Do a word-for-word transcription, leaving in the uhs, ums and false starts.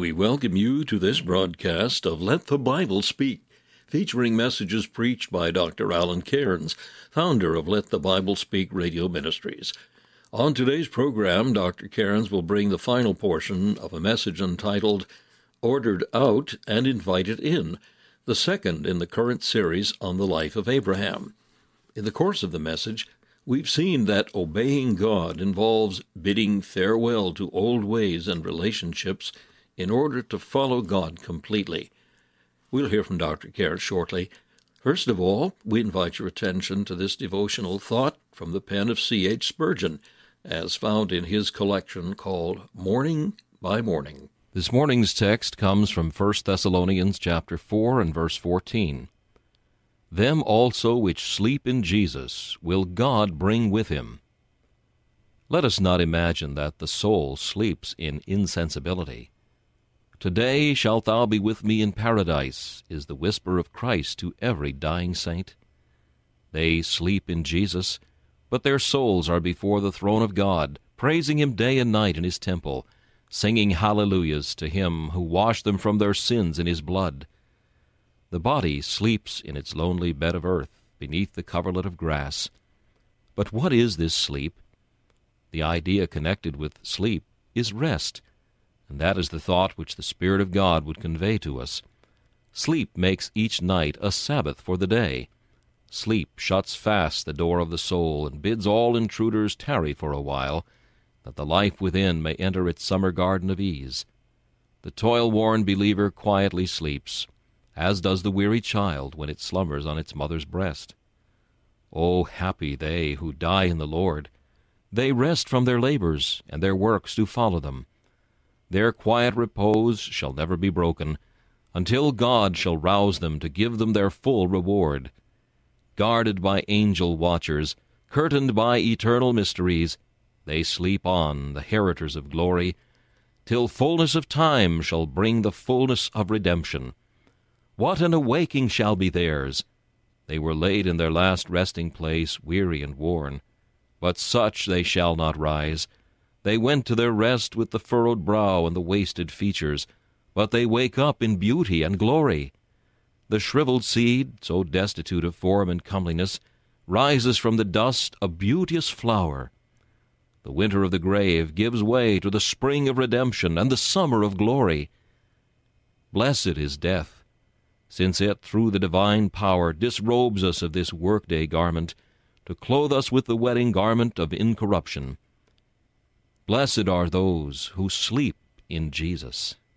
We welcome you to this broadcast of Let the Bible Speak, featuring messages preached by Doctor Alan Cairns, founder of Let the Bible Speak Radio Ministries. On today's program, Doctor Cairns will bring the final portion of a message entitled Ordered Out and Invited In, the second in the current series on the life of Abraham. In the course of the message, we've seen that obeying God involves bidding farewell to old ways and relationships in order to follow God completely. We'll hear from Doctor Cairns shortly. First of all, we invite your attention to this devotional thought from the pen of C H Spurgeon, as found in his collection called Morning by Morning. This morning's text comes from First Thessalonians chapter four and verse fourteen. Them also which sleep in Jesus will God bring with him. Let us not imagine that the soul sleeps in insensibility. Today shalt thou be with me in paradise, is the whisper of Christ to every dying saint. They sleep in Jesus, but their souls are before the throne of God, praising him day and night in his temple, singing hallelujahs to him who washed them from their sins in his blood. The body sleeps in its lonely bed of earth, beneath the coverlet of grass. But what is this sleep? The idea connected with sleep is rest, and that is the thought which the Spirit of God would convey to us. Sleep makes each night a Sabbath for the day. Sleep shuts fast the door of the soul and bids all intruders tarry for a while, that the life within may enter its summer garden of ease. The toil-worn believer quietly sleeps, as does the weary child when it slumbers on its mother's breast. Oh, happy they who die in the Lord! They rest from their labors, and their works do follow them. Their quiet repose shall never be broken, until God shall rouse them to give them their full reward. Guarded by angel watchers, curtained by eternal mysteries, they sleep on, the heritors of glory, till fullness of time shall bring the fullness of redemption. What an awaking shall be theirs! They were laid in their last resting place, weary and worn. But such they shall not rise. They went to their rest with the furrowed brow and the wasted features, but they wake up in beauty and glory. The shriveled seed, so destitute of form and comeliness, rises from the dust a beauteous flower. The winter of the grave gives way to the spring of redemption and the summer of glory. Blessed is death, since it, through the divine power, disrobes us of this workday garment, to clothe us with the wedding garment of incorruption. Blessed are those who sleep in Jesus.